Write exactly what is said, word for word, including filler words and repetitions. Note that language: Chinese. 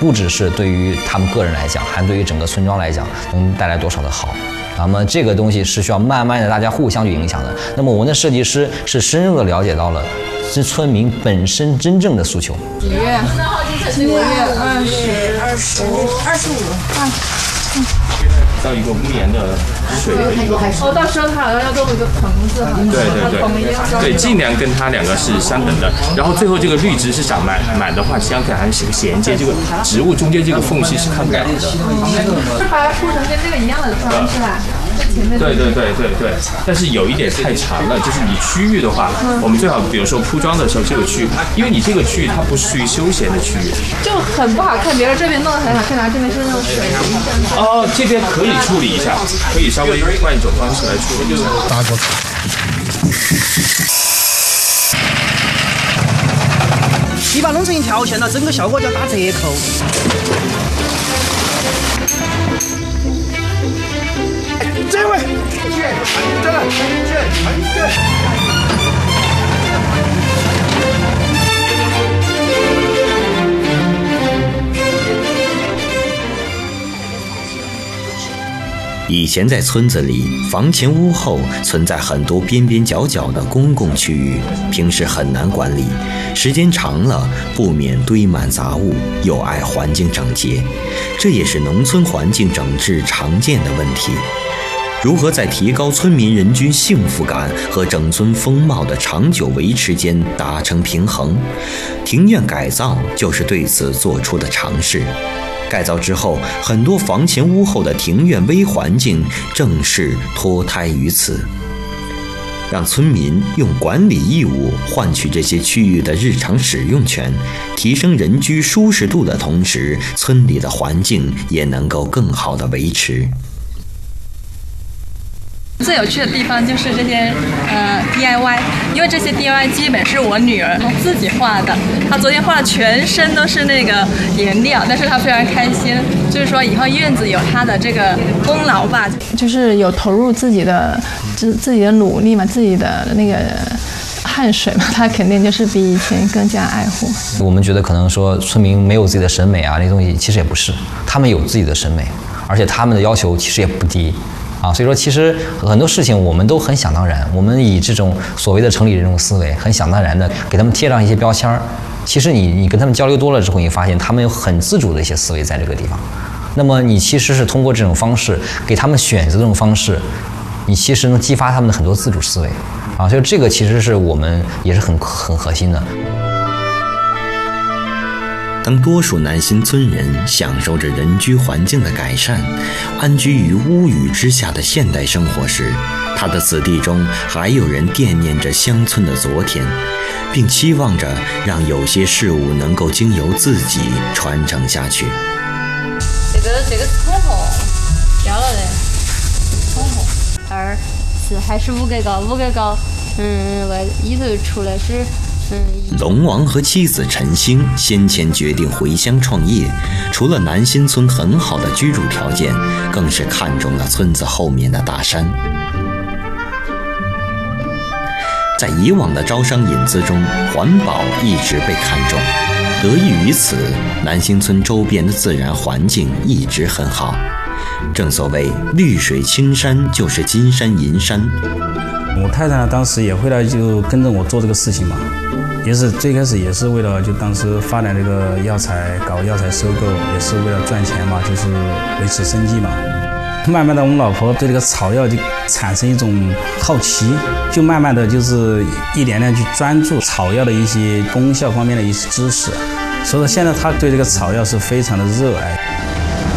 不只是对于他们个人来讲，还对于整个村庄来讲能带来多少的好。那么这个东西是需要慢慢的大家互相去影响的。那么我们的设计师是深入的了解到了是村民本身真正的诉求。 几月？几月？二十、二十、二十五。啊。 到一个屋檐的水的一个， 哦，到时候它好像要做一个棚子， 对对对，对，尽量跟它两个是相等的。然后最后这个绿植是长满满的话，相对还是个衔接，这个植物中间这个缝隙是看不了的。 是把它铺成跟这个一样的砖是吧？ 对对对对对，但是有一点太长了，就是你区域的话，嗯、我们最好比如说铺装的时候，这个区域，因为你这个区域它不是属于休闲的区域， 就很不好看。比如这边弄得很好看，然后这边是那种水泥。 哦，这边可以处理一下，可以稍微换一种方式来处理。 打过。你把弄成一条线了，整个效果就要打折扣。这位，很正，很正，很正。 以前在村子里，房前屋后存在很多边边角角的公共区域，平时很难管理，时间长了不免堆满杂物，有碍环境整洁，这也是农村环境整治常见的问题。如何在提高村民人均幸福感和整村风貌的长久维持间达成平衡？庭院改造就是对此做出的尝试。改造之后，很多房前屋后的庭院微环境正是脱胎于此。让村民用管理义务换取这些区域的日常使用权，提升人居舒适度的同时，村里的环境也能够更好地维持。 最有趣的地方就是这些呃 D I Y， 因为这些 D I Y 基本是我女儿她自己画的，她昨天画的全身都是那个颜料，但是她非常开心，就是说以后院子有她的这个功劳吧， 就是有投入自己的自自己的努力嘛，自己的那个汗水嘛，她肯定就是比以前更加爱护。 我们觉得可能说村民没有自己的审美啊，那东西其实也不是，他们有自己的审美，而且他们的要求其实也不低。啊，所以说其实很多事情我们都很想当然，我们以这种所谓的城里人这种思维，很想当然的给他们贴上一些标签儿。其实你你跟他们交流多了之后，你发现他们有很自主的一些思维在这个地方。那么你其实是通过这种方式给他们选择这种方式，你其实能激发他们的很多自主思维。啊，所以这个其实是我们也是很很核心的。 当多数南新村人享受着人居环境的改善，安居于屋宇之下的现代生活时，他的子弟中还有人惦念着乡村的昨天，并期望着让有些事物能够经由自己传承下去。 这个这个是通红，掉了的，通红。二是还是五格高，五格高，嗯，外里头出来是。 龙王和妻子陈星先前决定回乡创业，除了南新村很好的居住条件，更是看中了村子后面的大山。在以往的招商引资中，环保一直被看重，得益于此，南新村周边的自然环境一直很好。正所谓绿水青山就是金山银山。 我太太当时也回来就跟着我做这个事情嘛，也是最开始也是为了就当时发展这个药材，搞药材收购，也是为了赚钱嘛，就是维持生计嘛。慢慢的，我们老婆对这个草药就产生一种好奇，就慢慢的就是一点点去专注草药的一些功效方面的一些知识，所以说现在她对这个草药是非常的热爱。